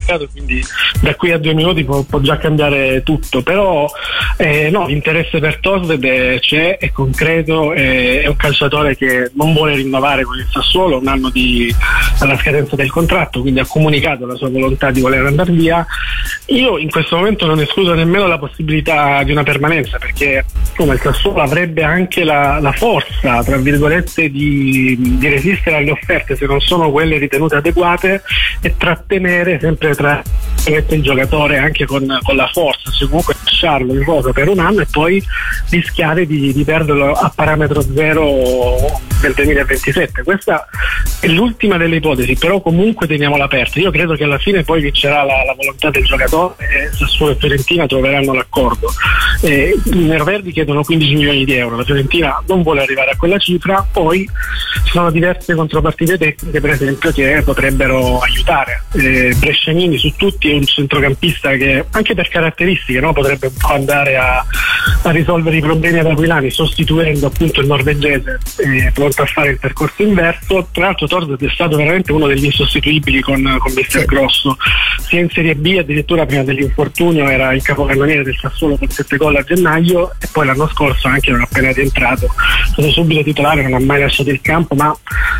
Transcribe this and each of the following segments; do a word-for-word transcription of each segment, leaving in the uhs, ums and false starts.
quindi da qui a due minuti può, può già cambiare tutto, però eh, no, l'interesse per Torstvedt c'è, è concreto, è, è un calciatore che non vuole rinnovare con il Sassuolo un anno di, alla scadenza del contratto, quindi ha comunicato la sua volontà di voler andare via. Io in questo momento non escludo nemmeno la possibilità di una permanenza, perché come il Sassuolo avrebbe anche la, la forza, tra virgolette, di, di resistere alle offerte se non sono quelle ritenute adeguate e trattenere sempre tra il giocatore anche con, con la forza, cioè comunque lasciarlo in rosa per un anno e poi rischiare di, di perderlo a parametro zero nel duemilaventisette. Questa è l'ultima delle ipotesi, però comunque teniamola aperta. Io credo che alla fine poi vincerà la, la volontà del giocatore e Sassuolo e Fiorentina troveranno l'accordo. Eh, i neroverdi chiedono quindici milioni di euro, la Fiorentina non vuole arrivare a quella cifra, poi ci sono diverse contropartite tecniche per esempio che potrebbero aiutare. eh, Brescianini su tutti è un centrocampista che anche per caratteristiche, no, potrebbe un po' andare a, a risolvere i problemi ad aquilani sostituendo appunto il norvegese, eh, pronto a fare il percorso inverso. Tra l'altro Torstvedt è stato veramente uno degli insostituibili con, con mister Grosso, sia in Serie B addirittura prima dell'infortunio era il capocannoniere del Sassuolo con sette gol a gennaio e poi l'anno scorso anche non appena rientrato è stato subito titolare, non ha mai lasciato il campo, ma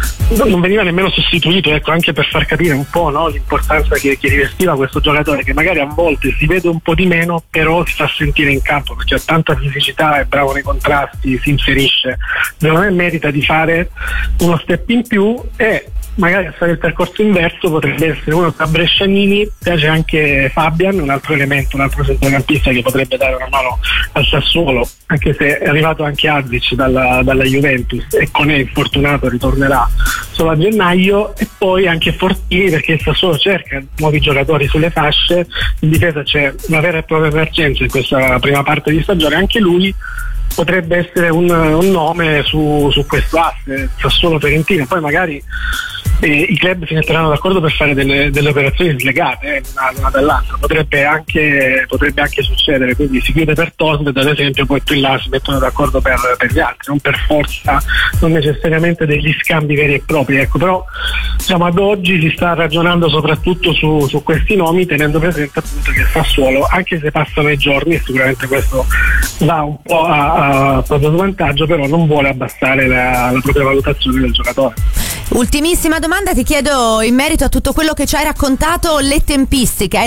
non veniva nemmeno sostituito, ecco, anche per far capire un po', no, l'importanza che, che rivestiva questo giocatore che magari a volte si vede un po' di meno però si fa sentire in campo perché ha tanta fisicità, è bravo nei contrasti, si inserisce, secondo me merita di fare uno step in più e magari a fare il percorso inverso potrebbe essere uno tra Brescianini, piace anche Fabian, un altro elemento, un altro centrocampista che potrebbe dare una mano al Sassuolo, anche se è arrivato anche Azic dalla, dalla Juventus e con è infortunato ritornerà solo a gennaio, e poi anche Fortini perché il Sassuolo cerca nuovi giocatori sulle fasce, in difesa c'è una vera e propria emergenza in questa prima parte di stagione, anche lui potrebbe essere un, un nome su, su questo asse Sassuolo-Fiorentina, poi magari eh, i club si metteranno d'accordo per fare delle, delle operazioni slegate eh, una, una dall'altra, potrebbe anche, potrebbe anche succedere, quindi si chiude per Torstvedt ad esempio, poi più in là si mettono d'accordo per, per gli altri, non per forza, non necessariamente degli scambi veri e propri, ecco, però diciamo ad oggi si sta ragionando soprattutto su, su questi nomi, tenendo presente appunto che il Sassuolo, anche se passano i giorni, e sicuramente questo va un po' a a proprio svantaggio, però non vuole abbassare la, la propria valutazione del giocatore. Ultimissima domanda ti chiedo in merito a tutto quello che ci hai raccontato, le tempistiche. Hai